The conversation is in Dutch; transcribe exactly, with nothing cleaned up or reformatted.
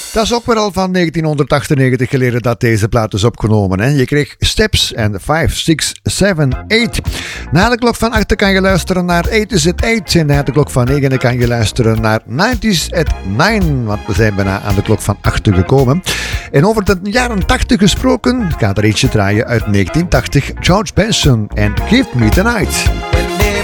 Dat is ook weer al van negentienhonderdachtennegentig geleden dat deze plaat is opgenomen. Hè. Je kreeg Steps en vijf, zes, zeven, acht. Na de klok van acht kan je luisteren naar eight is at eight. En na de klok van negen kan je luisteren naar nineties at nine. Want we zijn bijna aan de klok van acht gekomen. En over de jaren tachtig gesproken, ik ga er eentje draaien uit negentien tachtig. George Benson en Give Me the Night.